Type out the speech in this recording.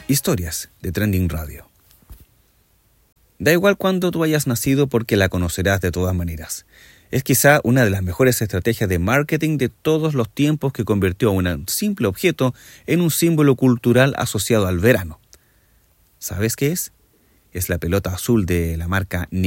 Historias de Trending Radio. Da igual cuándo tú hayas nacido porque la conocerás de todas maneras. Es quizá una de las mejores estrategias de marketing de todos los tiempos que convirtió a un simple objeto en un símbolo cultural asociado al verano. ¿Sabes qué es? Es la pelota azul de la marca